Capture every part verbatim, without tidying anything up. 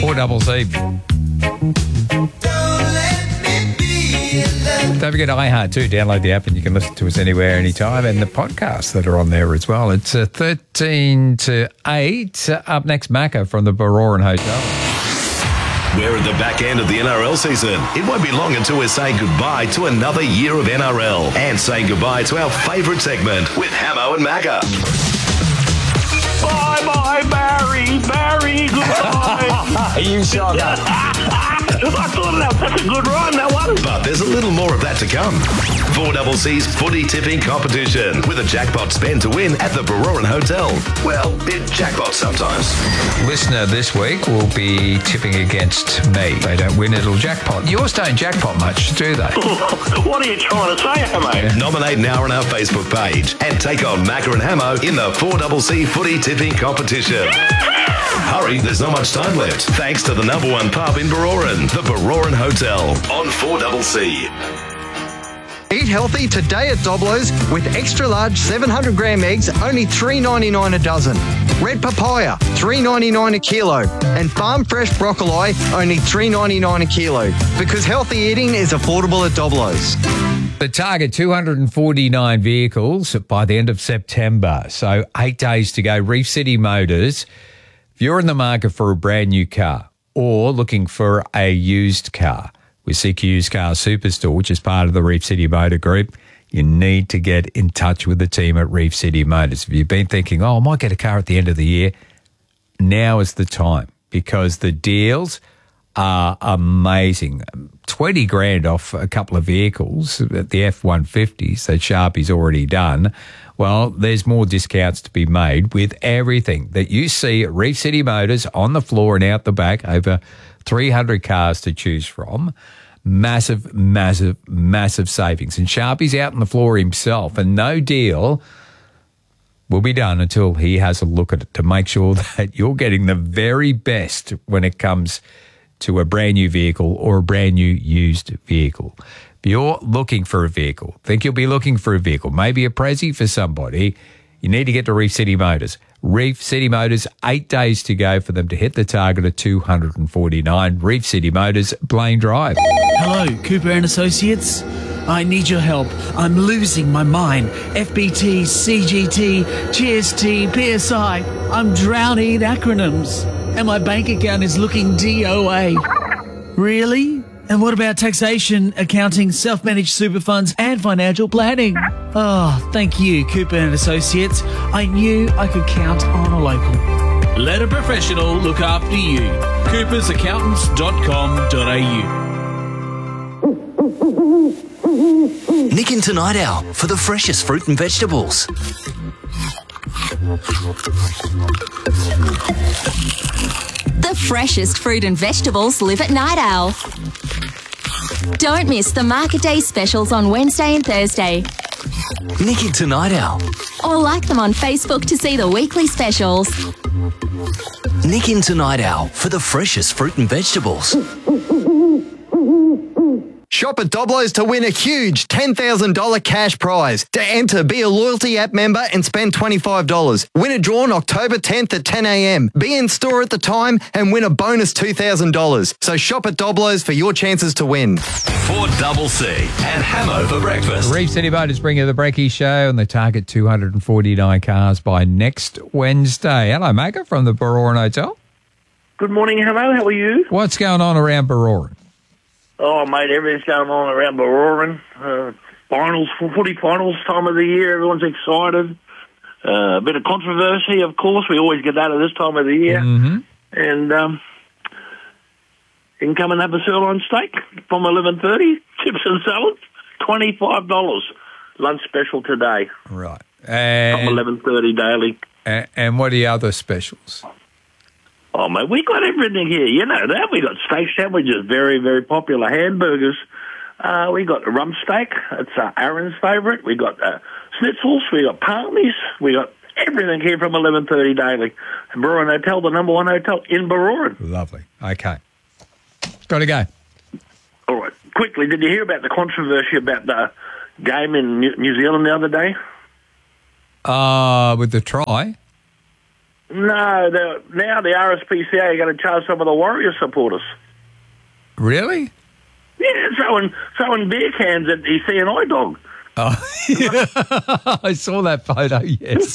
four double C. Don't forget iHeart too. Download the app and you can listen to us anywhere, anytime, and the podcasts that are on there as well. It's uh, thirteen to eight. Uh, up next, Macca from the Baroran Hotel. We're at the back end of the N R L season. It won't be long until we're saying goodbye to another year of N R L and saying goodbye to our favourite segment with Hamo and Macca. Bye-bye, Barry. Barry, goodbye. Are you shocked? I thought that was such a good rhyme, that one. But there's a little more of that to come. four double C's footy tipping competition with a jackpot spend to win at the Baroran Hotel. Well, it jackpots sometimes. Listener this week will be tipping against me. They don't win, it'll jackpot. Yours don't jackpot much, do they? What are you trying to say, Hamo? Yeah. Nominate now on our Facebook page and take on Macca and Hamo in the four double C footy tipping competition. Hurry, there's not much time left. Thanks to the number one pub in Baroran, the Baroran Hotel on four double C. Eat healthy today at Doblo's with extra large seven hundred gram eggs, only three ninety-nine a dozen. Red papaya, three ninety-nine a kilo. And farm fresh broccoli, only three ninety-nine a kilo. Because healthy eating is affordable at Doblo's. The target, two hundred forty-nine vehicles by the end of September. So eight days to go. Reef City Motors, if you're in the market for a brand new car or looking for a used car, with C Q Used Car Superstore, which is part of the Reef City Motor Group, you need to get in touch with the team at Reef City Motors. If you've been thinking, oh, I might get a car at the end of the year, now is the time because the deals are amazing. twenty grand off a couple of vehicles at the F one fifties that Sharpie's already done. Well, there's more discounts to be made with everything that you see at Reef City Motors on the floor and out the back. Over three hundred cars to choose from. Massive, massive, massive savings. And Sharpie's out on the floor himself, and no deal will be done until he has a look at it to make sure that you're getting the very best when it comes to a brand new vehicle or a brand new used vehicle. If you're looking for a vehicle, think you'll be looking for a vehicle, maybe a Prezi for somebody, you need to get to Reef City Motors. Reef City Motors, eight days to go for them to hit the target of two hundred forty-nine. Reef City Motors, Blaine Drive. Hello, Cooper and Associates. I need your help. I'm losing my mind. F B T, C G T, G S T, P S I. I'm drowning in acronyms. And my bank account is looking D O A. Really? And what about taxation, accounting, self-managed super funds, and financial planning? Oh, thank you, Cooper and Associates. I knew I could count on a local. Let a professional look after you. coopers accountants dot com dot a u. Nick into Night Owl for the freshest fruit and vegetables. The freshest fruit and vegetables live at Night Owl. Don't miss the Market Day specials on Wednesday and Thursday. Nick into Night Owl. Or like them on Facebook to see the weekly specials. Nick into Night Owl for the freshest fruit and vegetables. Shop at Doblo's to win a huge ten thousand dollars cash prize. To enter, be a loyalty app member and spend twenty-five dollars. Win a drawn October tenth at ten a.m. Be in store at the time and win a bonus two thousand dollars. So shop at Doblo's for your chances to win. four double C and Hamo for breakfast. Reef City Motors bring you the Brekkie Show and the target two hundred forty-nine cars by next Wednesday. Hello, Macca from the Baroran Hotel. Good morning, Hamo. How are you? What's going on around Baroran? Oh, mate, everything's going on around Baroran. Uh, finals, footy finals time of the year. Everyone's excited. Uh, a bit of controversy, of course. We always get that at this time of the year. Mm-hmm. And um, you can come and have a sirloin steak from eleven thirty. Chips and salads, twenty-five dollars. Lunch special today. Right. From And, eleven thirty daily. and, and what are the other specials? Oh, mate, we got everything here. You know that. We got steak sandwiches, very, very popular. Hamburgers. Uh, we got rump steak. It's uh, Aaron's favourite. We got uh, schnitzels. We got palmies. We got everything here from eleven thirty daily. And Baroran Hotel, the number one hotel in Baroran. Lovely. Okay. Got to go. All right. Quickly, did you hear about the controversy about the game in New New Zealand the other day? Uh, with the try? No, the, now the R S P C A are going to charge some of the Warrior supporters. Really? Yeah, throwing throwing beer cans at the C N I dog. Oh, I saw that photo, yes.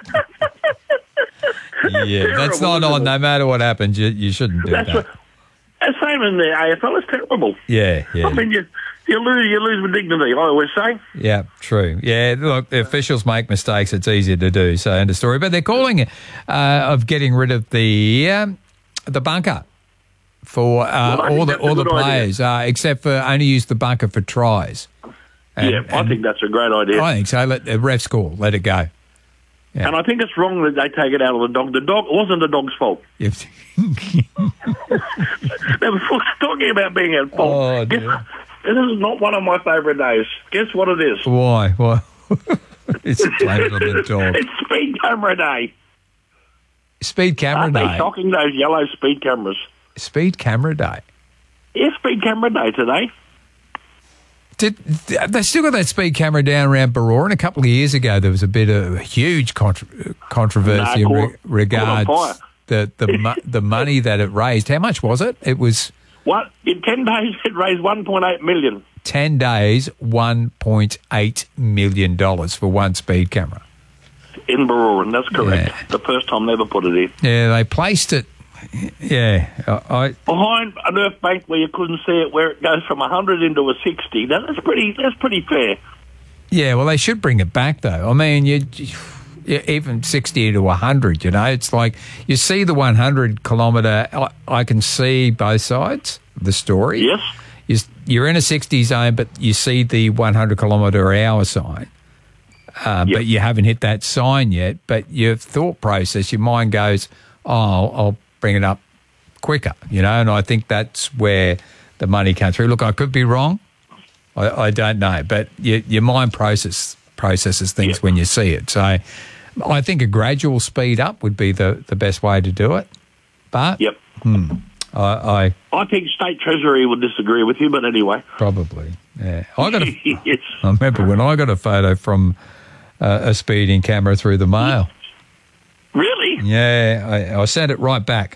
Yeah, that's not Terrible, on. No matter what happens, you, you shouldn't do That's that. what, that's same in the A F L. It's terrible. Yeah, yeah. I mean, you, you lose you lose with dignity, I always say. Yeah, true. Yeah, look, the officials make mistakes. It's easier to do. So, end of story. But they're calling it uh, of getting rid of the um, the bunker for uh, Well, I all think the that's a all the good idea. players, uh, except for only use the bunker for tries. And- yeah, I and think that's a great idea. I think so. Let the refs call. Let it go. Yeah. And I think it's wrong that they take it out of the dog. The dog it wasn't the dog's fault. If- They were talking about being at fault. Oh, Guess- dear. This is not one of my favourite days. Guess what it is? Why? Why? It's a blame on the dog. It's speed camera day. Speed camera Aren't they day. shocking, those yellow speed cameras? Speed camera day. Yeah, speed camera day today. Did they still got that speed camera down around Barora? And a couple of years ago, there was a bit of a huge contra- controversy Nah, in caught- re- regards caught on fire. the the mo- the money that it raised. How much was it? It was What? In ten days, it raised one point eight million. ten days, one point eight million dollars for one speed camera. In Baroran, that's correct. Yeah. The first time they ever put it in. Yeah, they placed it. Yeah, I, I Behind an earth bank where you couldn't see it, where it goes from a hundred into a sixty. That- That's pretty. That's pretty fair. yeah. Well, they should bring it back though. I mean, you. you even sixty to one hundred, you know, it's like you see the one hundred kilometre, I, I can see both sides of the story. Yes. You, you're in a sixty zone, but you see the one hundred kilometre hour sign. Uh, Yep. But you haven't hit that sign yet. But your thought process, your mind goes, oh, I'll, I'll bring it up quicker, you know, and I think that's where the money comes through. Look, I could be wrong. I, I don't know. But your, your mind process processes things Yep. when you see it. So I think a gradual speed up would be the, the best way to do it. But Yep. I, I I think State Treasury would disagree with you, but anyway. probably, yeah. I got a, yes. I remember when I got a photo from uh, a speeding camera through the mail. Really? Yeah, I, I sent it right back.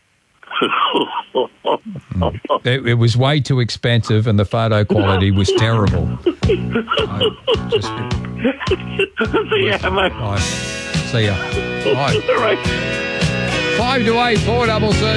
It, it was way too expensive and the photo quality was terrible. I just, See ya, mate. right. See ya. Right. All right. Five to eight, four double C.